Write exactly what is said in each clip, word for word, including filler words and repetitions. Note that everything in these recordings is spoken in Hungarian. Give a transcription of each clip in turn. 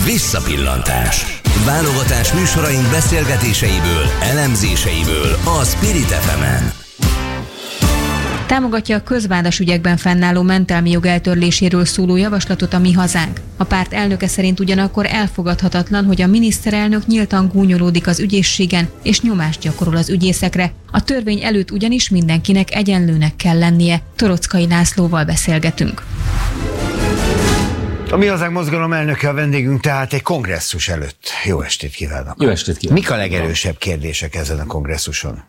Visszapillantás. Válogatás műsoraink beszélgetéseiből, elemzéseiből a Spirit ef emen. Támogatja a közvádas ügyekben fennálló mentelmi jog eltörléséről szóló javaslatot a Mi Hazánk. A párt elnöke szerint ugyanakkor elfogadhatatlan, hogy a miniszterelnök nyíltan gúnyolódik az ügyészségen és nyomást gyakorol az ügyészekre. A törvény előtt ugyanis mindenkinek egyenlőnek kell lennie. Torockai Lászlóval beszélgetünk. A Mi Hazánk mozgalom elnöke a vendégünk, tehát egy kongresszus előtt. Jó estét kívánok! Jó estét kívánok! Mik a legerősebb kérdések ezen a kongresszuson?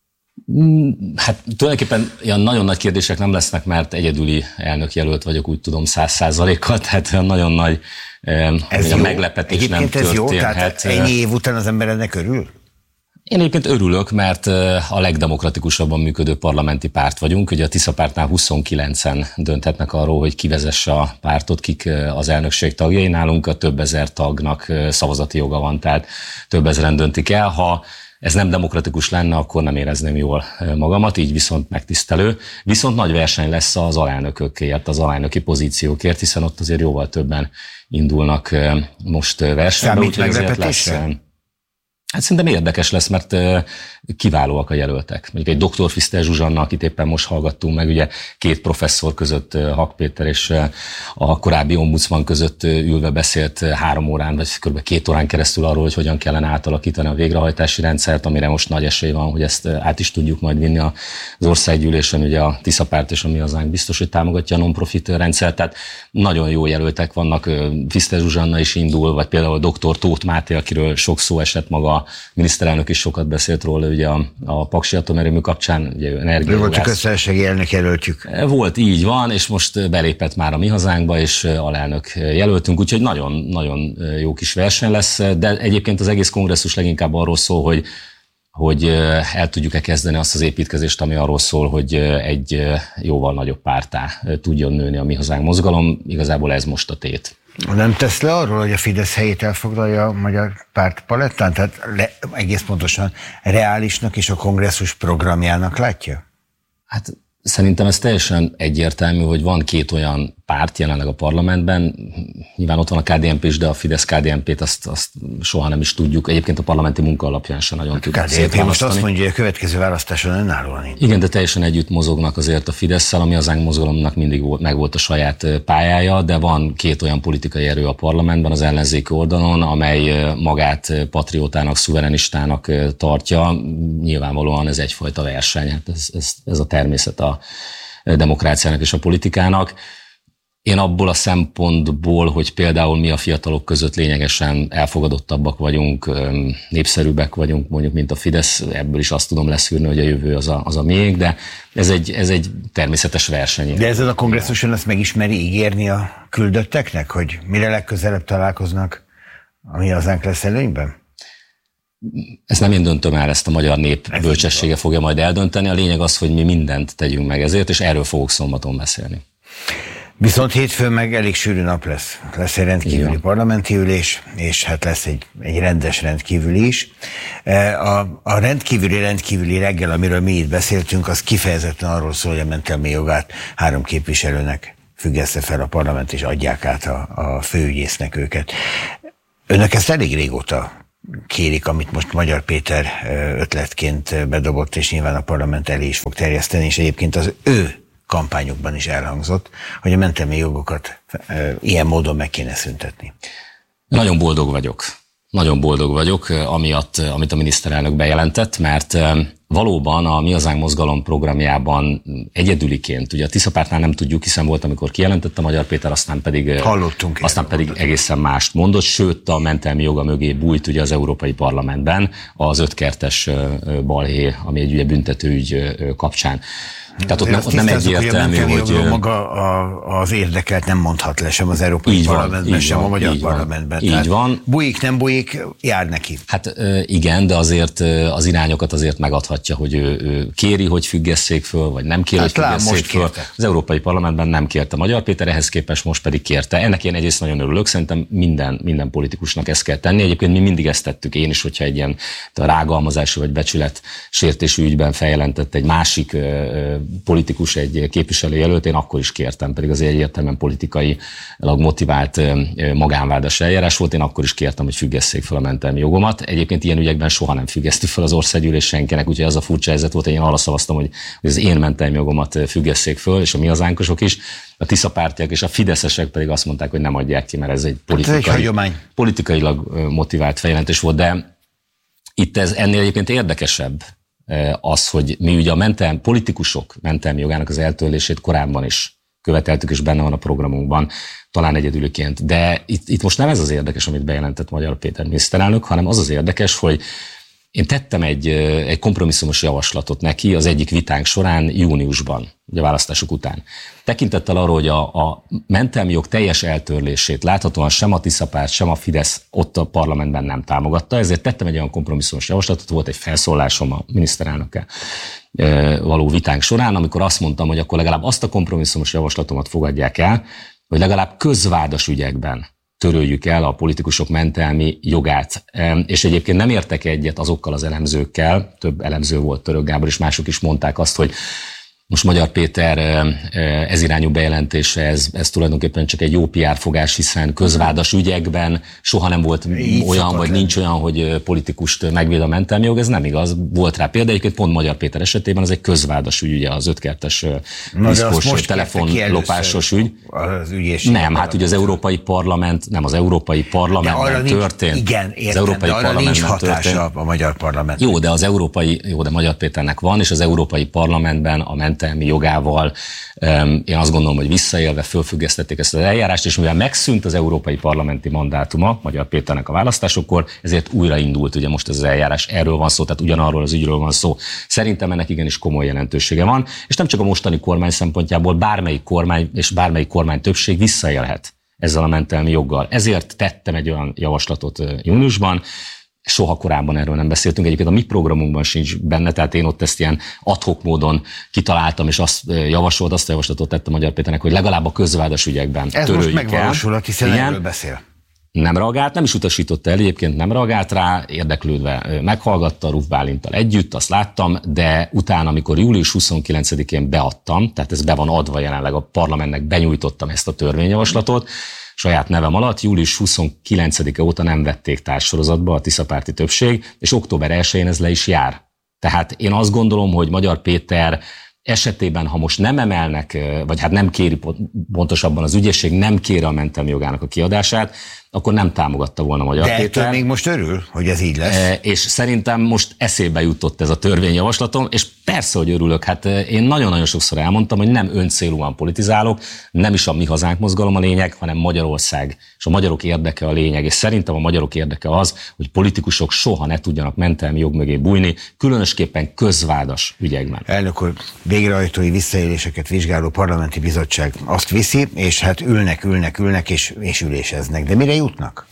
Hát tulajdonképpen ilyen nagyon nagy kérdések nem lesznek, mert egyedüli elnökjelölt vagyok, úgy tudom, száz százalékkal, tehát olyan nagyon nagy ez a meglepetés egyébként nem ez történhet. Jó? Tehát ennyi év után az ember ennek örül? Én egyébként örülök, mert a legdemokratikusabban működő parlamenti párt vagyunk. Ugye a Tisza pártnál huszonkilencen dönthetnek arról, hogy kivezesse a pártot, kik az elnökség tagjai. Nálunk a több ezer tagnak szavazati joga van, tehát több ezeren döntik el. Ha ez nem demokratikus lenne, akkor nem érezném jól magamat, így viszont megtisztelő. Viszont nagy verseny lesz az alelnökökért, az alelnöki pozíciókért, hiszen ott azért jóval többen indulnak most versenybe. Számít meglepetésre? Hát szerintem érdekes lesz, mert kiválóak a jelöltek. Mondjuk egy doktor Fiszter Zsuzsanna, akit éppen most hallgattunk meg, ugye két professzor között, Hak Péter és a korábbi ombudsman között ülve beszélt három órán, vagy kb. két órán keresztül arról, hogy hogyan kellene átalakítani a végrehajtási rendszert, amire most nagy esély van, hogy ezt át is tudjuk majd vinni az országgyűlésen. Ugye a Tisza párt és a Mi Hazánk biztos, hogy támogatja a non-profit rendszert, tehát nagyon jó jelöltek vannak. Fiszter Zsuzsanna is indul, vagy például doktor Tóth Máté, akiről sok szó esett, maga a miniszterelnök is sokat beszélt róla, ugye a, a paksi atomerőmű kapcsán, ugye energiajogász. Volt csak köztársasági elnök jelöltjük. Volt, így van, és most belépett már a Mi Hazánkba, és alelnök jelöltünk, úgyhogy nagyon, nagyon jó kis verseny lesz, de egyébként az egész kongresszus leginkább arról szól, hogy hogy el tudjuk-e kezdeni azt az építkezést, ami arról szól, hogy egy jóval nagyobb párttá tudjon nőni a Mi Hazánk mozgalom. Igazából ez most a tét. Nem tesz le arról, hogy a Fidesz helyét elfoglalja a magyar párt palettán? Tehát le, egész pontosan reálisnak és a kongresszus programjának látja? Hát szerintem ez teljesen egyértelmű, hogy van két olyan párt jelenleg a parlamentben. Nyilván ott van a ká dé en pé is, de a Fidesz-ká dé en pét azt, azt soha nem is tudjuk. Egyébként a parlamenti munka alapján sem nagyon hát tudjuk ká dé en pé most azt mondja, hogy a következő választáson önállóan indul. Igen, de teljesen együtt mozognak azért a Fidesz-szel, ami az Hazánk mozgalomnak mindig volt, meg volt a saját pályája, de van két olyan politikai erő a parlamentben, az ellenzéki oldalon, amely magát patriótának, szuverenistának tartja. Nyilvánvalóan ez egyfajta verseny, hát ez, ez, ez a természet a demokráciának és a politikának. Én abból a szempontból, hogy például mi a fiatalok között lényegesen elfogadottabbak vagyunk, népszerűbbek vagyunk, mondjuk, mint a Fidesz, ebből is azt tudom leszűrni, hogy a jövő az a, az a miénk, de ez egy, ez egy természetes verseny. De ezen a kongresszuson ezt megismeri ígérni a küldötteknek, hogy mire legközelebb találkoznak, a Mi Hazánk lesz előnyben? Ezt nem én döntöm el, ezt a magyar nép bölcsessége fogja majd eldönteni. A lényeg az, hogy mi mindent tegyünk meg ezért, és erről fogok szombaton beszélni. Viszont hétfőn meg elég sűrű nap lesz. Lesz egy rendkívüli Igen. parlamenti ülés, és hát lesz egy, egy rendes rendkívüli is. A, a rendkívüli rendkívüli reggel, amiről mi itt beszéltünk, az kifejezetten arról szól, hogy a mentelmi jogát három képviselőnek függeszte fel a parlament, és adják át a, a főügyésznek őket. Önök ezt elég régóta kérik, amit most Magyar Péter ötletként bedobott, és nyilván a parlament elé is fog terjeszteni, és egyébként az ő kampányokban is elhangzott, hogy a mentelmi jogokat e, ilyen módon meg kéne szüntetni. Nagyon boldog vagyok. Nagyon boldog vagyok, amiatt, amit a miniszterelnök bejelentett, mert valóban a Mi Hazánk mozgalom programjában egyedüliként, ugye a Tisza pártnál nem tudjuk, hiszen volt, amikor kijelentette Magyar Péter, aztán pedig, Hallottunk aztán pedig egészen mást mondott, sőt a mentelmi joga mögé bújt ugye az Európai Parlamentben az ötkertes balhé, ami egy ugye büntetőügy kapcsán. Tehát ott nem, ott nem egyértelmű, hogy... hogy maga a, az érdekelt nem mondhat le sem az Európai Parlamentben, sem van, a Magyar Parlamentben. Így van. Bujik, nem bujik, jár neki. Hát igen, de azért az irányokat azért megadhatja, hogy ő, ő kéri, hogy függesszék föl, vagy nem kéri, hát hogy függesszék föl. Kérte. Az Európai Parlamentben nem kérte Magyar Péter, ehhez képest most pedig kérte. Ennek én egyrészt nagyon örülök, szerintem minden, minden politikusnak ezt kell tenni. Egyébként mi mindig ezt tettük, én is, hogyha egy ilyen rágalmazási vagy becsület sértésű ügyben feljelentett egy másik politikus, egy képviselőjelölt, én akkor is kértem, pedig az egyértelműen politikailag motivált magánvádas eljárás volt, én akkor is kértem, hogy függesszék fel a mentelmi jogomat. Egyébként ilyen ügyekben soha nem függeszti fel az országgyűlés senkinek, úgyhogy az a furcsa helyzet volt, hogy én arra szavaztam, hogy az én mentelmi jogomat függesszék föl, és a mi hazánkosok is. A Tisza pártiak és a fideszesek pedig azt mondták, hogy nem adják ki, mert ez egy politikai, egy politikailag motivált feljelentés volt, de itt ez ennél egyébként érdekesebb az, hogy mi ugye a mentelmi, politikusok mentelmi jogának az eltörlését korábban is követeltük, és benne van a programunkban, talán egyedüliként. De itt, itt most nem ez az érdekes, amit bejelentett Magyar Péter miniszterelnök, hanem az az érdekes, hogy én tettem egy, egy kompromisszumos javaslatot neki az egyik vitánk során júniusban, ugye a választások után. Tekintettel arra, hogy a, a mentelmi jog teljes eltörlését láthatóan sem a Tisza párt, sem a Fidesz ott a parlamentben nem támogatta, ezért tettem egy olyan kompromisszumos javaslatot, volt egy felszólásom a miniszterelnökkel való vitánk során, amikor azt mondtam, hogy akkor legalább azt a kompromisszumos javaslatomat fogadják el, hogy legalább közvádas ügyekben töröljük el a politikusok mentelmi jogát. És egyébként nem értek egyet azokkal az elemzőkkel, több elemző volt, Török Gábor, és mások is mondták azt, hogy most Magyar Péter ez irányú bejelentése, ez, ez tulajdonképpen csak egy jó pé er fogás, hiszen közvádas ügyekben soha nem volt így olyan, vagy lenni. Nincs olyan, hogy politikust megvéd a mentelmi jog, ez nem igaz. Volt rá példa, egyébként pont Magyar Péter esetében az egy közvádas ügy, ugye az ötkertes diszkos telefonlopásos ügy. Az nem, hát ugye az Európai Parlament, nem az Európai Parlamentben történt. Nincs, igen, értem, az Európai de arra nincs hatása történt. A Magyar Parlament. Jó, de az Európai, jó, de Magyar Péternek van, és az Európai Parlamentben a mentelmi jogával én azt gondolom, hogy visszaélve fölfüggesztették ezt az eljárást, és mivel megszűnt az európai parlamenti mandátuma Magyar Péternek a választásokkor, ezért újraindult ugye most ez az eljárás. Erről van szó, tehát ugyanarról az ügyről van szó. Szerintem ennek igenis komoly jelentősége van, és nem csak a mostani kormány szempontjából, bármelyik kormány és bármelyik kormány többség visszaélhet ezzel a mentelmi joggal. Ezért tettem egy olyan javaslatot júniusban, soha korábban erről nem beszéltünk, egyébként a mi programunkban sincs benne, tehát én ott ezt ilyen ad hoc módon kitaláltam, és azt javasolt, azt a javaslatot tette Magyar Péternek, hogy legalább a közvádas ügyekben ez töröljük most megvalósulhat, hiszen igen, erről beszél. Nem reagált, nem is utasította el, egyébként nem reagált rá, érdeklődve meghallgatta Ruf Bálinttal együtt, azt láttam, de utána, amikor július huszonkilencedikén beadtam, tehát ez be van adva jelenleg, a parlamentnek benyújtottam ezt a törvényjavaslatot, saját nevem alatt, július huszonkilencedike óta nem vették társsorozatba a tiszapárti többség, és október elsején ez le is jár. Tehát én azt gondolom, hogy Magyar Péter esetében, ha most nem emelnek, vagy hát nem kéri, pontosabban az ügyészség nem kéri a mentelmi jogának a kiadását, akkor nem támogatta volna Magyar De Péter. De még most örül, hogy ez így lesz. És szerintem most eszébe jutott ez a törvényjavaslatom, és persze, hogy örülök. Hát én nagyon-nagyon sokszor elmondtam, hogy nem öncélúan politizálok, nem is a Mi Hazánk mozgalom a lényeg, hanem Magyarország, és a magyarok érdeke a lényeg. És szerintem a magyarok érdeke az, hogy politikusok soha ne tudjanak mentelmi jog mögé bújni, különösképpen közvádas ügyekben. Elnök úr, végrehajtói visszaéléseket vizsgáló parlamenti bizottság azt viszi, és hát ülnek, ülnek, ülnek, és, és üléseznek. De mire jutnak?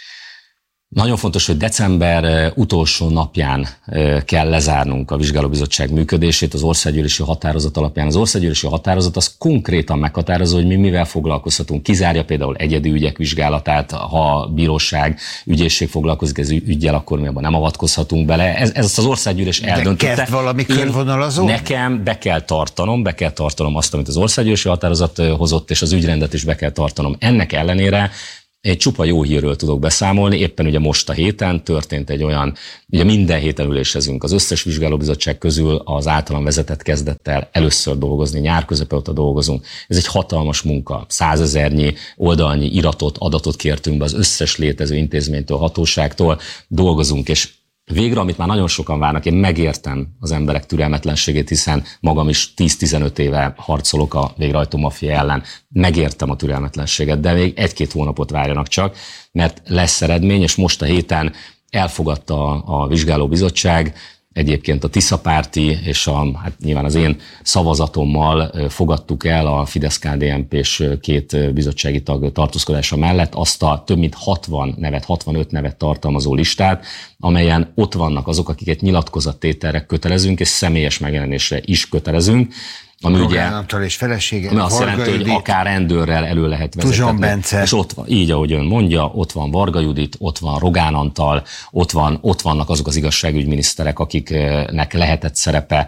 Nagyon fontos, hogy december utolsó napján kell lezárnunk a vizsgálóbizottság működését az országgyűlési határozat alapján. Az országgyűlési határozat az konkrétan meghatározó, hogy mi mivel foglalkozhatunk. Kizárja például egyedi ügyek vizsgálatát, ha bíróság, ügyészség foglalkozik ez üggyel, akkor mi abban nem avatkozhatunk bele. Ez, ez az országgyűlés eldöntötte. De kezd valami körvonalazó? Nekem be kell tartanom, be kell tartanom azt, amit az országgyűlési határozat hozott, és az ügyrendet is be kell tartanom. Ennek ellenére egy csupa jó hírről tudok beszámolni, éppen ugye most a héten történt egy olyan, ugye minden héten ülésezünk, az összes vizsgálóbizottság közül az általam vezetett kezdett el először dolgozni, nyár közepe óta dolgozunk. Ez egy hatalmas munka, százezernyi oldalnyi iratot, adatot kértünk be az összes létező intézménytől, hatóságtól, dolgozunk, és végre, amit már nagyon sokan várnak, én megértem az emberek türelmetlenségét, hiszen magam is tíz-tizenöt éve harcolok a végrehajtó maffia ellen. Megértem a türelmetlenséget, de még egy-két hónapot várjanak csak, mert lesz eredmény, és most a héten elfogadta a, a vizsgálóbizottság, egyébként a Tiszapárti és a, hát nyilván az én szavazatommal fogadtuk el a Fidesz-ká dé en pés két bizottsági tag tartózkodása mellett azt a több mint hatvan nevet, hatvanöt nevet tartalmazó listát, amelyen ott vannak azok, akiket nyilatkozattételre kötelezünk, és személyes megjelenésre is kötelezünk. Ami ugye, és felesége, ami azt jelenti, hogy akár rendőrrel elő lehet vezetni. És ott van, így ahogy ön mondja, ott van Varga Judit, ott van Rogán Antal, ott, van, ott vannak azok az igazságügyminiszterek, akiknek lehetett szerepe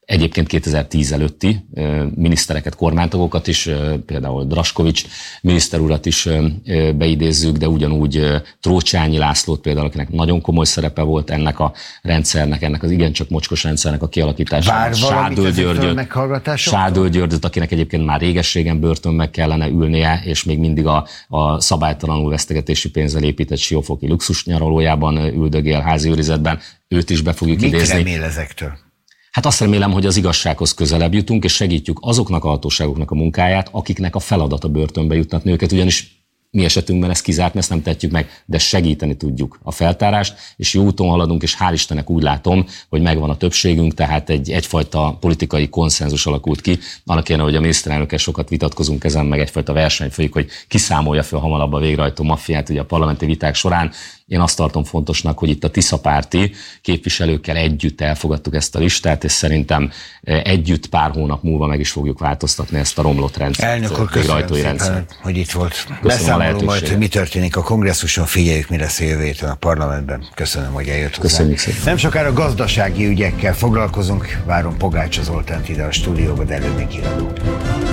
egyébként kétezer-tíz előtti minisztereket, kormánytagokat is, például Draskovics miniszter urat is beidézzük, de ugyanúgy Trócsányi Lászlót például, akinek nagyon komoly szerepe volt ennek a rendszernek, ennek az igencsak mocskos rendszernek a kialakításában. Sádöl Györgyöt, Sádöl Györgyöt, akinek egyébként már réges-régen börtönbe kellene ülnie, és még mindig a, a szabálytalanul vesztegetési pénzzel épített siófoki luxusnyaralójában üldögél házi őrizetben. Őt is be fogjuk Mit idézni. Mit remél ezektől? Hát azt remélem, hogy az igazsághoz közelebb jutunk, és segítjük azoknak a hatóságoknak a munkáját, akiknek a feladata börtönbe juttatni őket, ugyanis mi esetünkben ez kizárt, ezt nem tehetjük meg, de segíteni tudjuk a feltárást, és jó úton haladunk, és hál' Istennek úgy látom, hogy megvan a többségünk, tehát egy, egyfajta politikai konszenzus alakult ki. Annak ilyen, hogy a miniszterelnökkel sokat vitatkozunk ezen, meg egyfajta verseny folyik, hogy kiszámolja fel hamarabb a végrehajtó maffiát ugye a parlamenti viták során. Én azt tartom fontosnak, hogy itt a Tisza-párti képviselőkkel együtt elfogadtuk ezt a listát, és szerintem együtt pár hónap múlva meg is fogjuk változtatni ezt a romlott rendszert. Elnök úr, köszönöm szépen, rendszert. Hogy itt volt. Beszámolom majd, hogy mi történik a kongresszuson, figyeljük, mi lesz a jövő héten a parlamentben. Köszönöm, hogy eljött hozzá. Köszönjük szépen. Nem sokára gazdasági ügyekkel foglalkozunk, várom Pogácsa Zoltánt ide a stúdióba, de előbb még híradó.